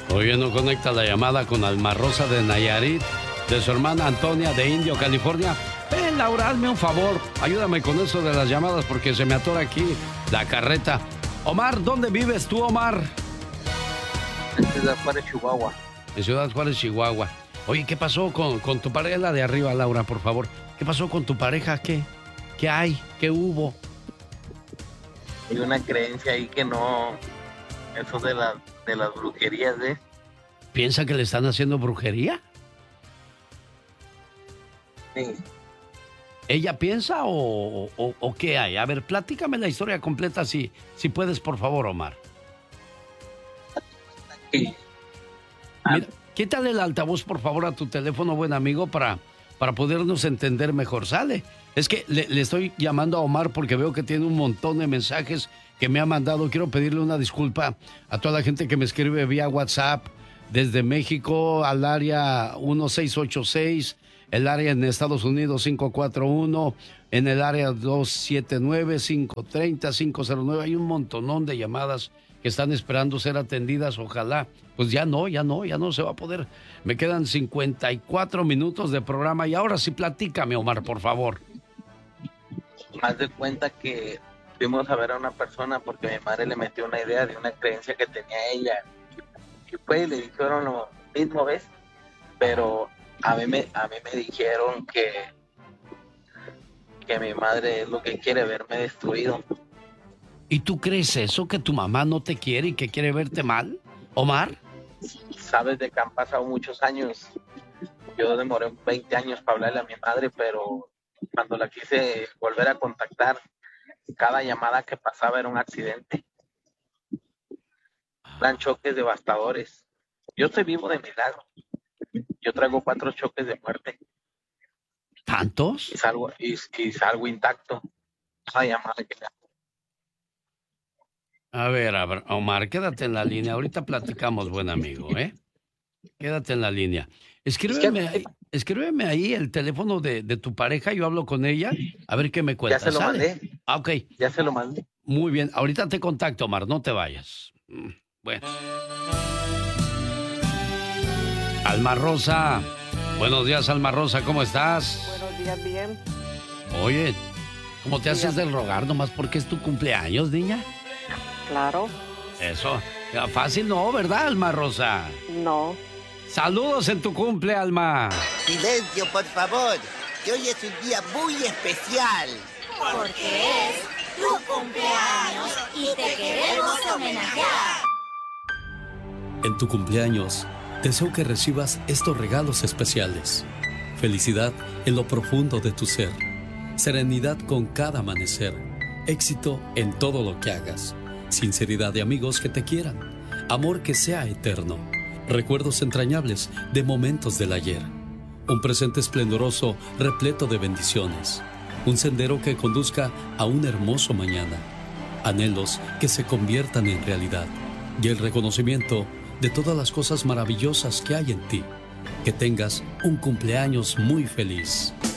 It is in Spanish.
Oye, no conecta la llamada con Alma Rosa de Nayarit, de su hermana Antonia de Indio, California. Ven, Laura, hazme un favor. Ayúdame con eso de las llamadas porque se me atora aquí la carreta. Omar, ¿dónde vives tú, Omar? En Ciudad Juárez, Chihuahua. En Ciudad Juárez, Chihuahua. Oye, ¿qué pasó con tu pareja? La de arriba, Laura, por favor. ¿Qué pasó con tu pareja? ¿Qué hay? ¿Qué hubo? Hay una creencia ahí que no... Eso de las brujerías, ¿eh? ¿Piensa que le están haciendo brujería? Sí. ¿Ella piensa o qué hay? A ver, platícame la historia completa si puedes, por favor, Omar. Sí. Mira, quítale el altavoz, por favor, a tu teléfono, buen amigo, para podernos entender mejor. ¿Sale? Es que le estoy llamando a Omar porque veo que tiene un montón de mensajes que me ha mandado. Quiero pedirle una disculpa a toda la gente que me escribe vía WhatsApp desde México al área 1686, el área en Estados Unidos 541, en el área 279-530-509. Hay un montonón de llamadas que están esperando ser atendidas. Ojalá, pues ya no se va a poder. Me quedan 54 minutos de programa y ahora sí platícame, Omar, por favor. Haz de cuenta que fuimos a ver a una persona porque mi madre le metió una idea de una creencia que tenía ella y pues le dijeron lo mismo, ¿ves? Pero a mí me dijeron que mi madre es lo que quiere, verme destruido. ¿Y tú crees eso, que tu mamá no te quiere y que quiere verte mal, Omar? Sabes de que han pasado muchos años. Yo demoré 20 años para hablarle a mi madre, pero cuando la quise volver a contactar, cada llamada que pasaba era un accidente. Eran choques devastadores. Yo estoy vivo de milagro. Yo traigo 4 choques de muerte. ¿Tantos? Y salgo intacto. Esa llamada que me... A ver, Omar, quédate en la línea. Ahorita platicamos, buen amigo, ¿eh? Quédate en la línea. Escríbeme ahí el teléfono de tu pareja. Yo hablo con ella. A ver qué me cuentas. Ya se lo mandé. Ah, ok. Ya se lo mandé. Muy bien. Ahorita te contacto, Omar. No te vayas. Bueno. Alma Rosa. Buenos días, Alma Rosa. ¿Cómo estás? Buenos días, bien. Oye, ¿cómo te haces del rogar nomás porque es tu cumpleaños, niña? Claro. Eso. Fácil no, ¿verdad, Alma Rosa? No. Saludos en tu cumple, Alma. Silencio, por favor, que hoy es un día muy especial. Porque es tu cumpleaños y te queremos homenajear. En tu cumpleaños, deseo que recibas estos regalos especiales. Felicidad en lo profundo de tu ser. Serenidad con cada amanecer. Éxito en todo lo que hagas. Sinceridad de amigos que te quieran. Amor que sea eterno. Recuerdos entrañables de momentos del ayer. Un presente esplendoroso repleto de bendiciones. Un sendero que conduzca a un hermoso mañana. Anhelos que se conviertan en realidad. Y el reconocimiento de todas las cosas maravillosas que hay en ti. Que tengas un cumpleaños muy feliz.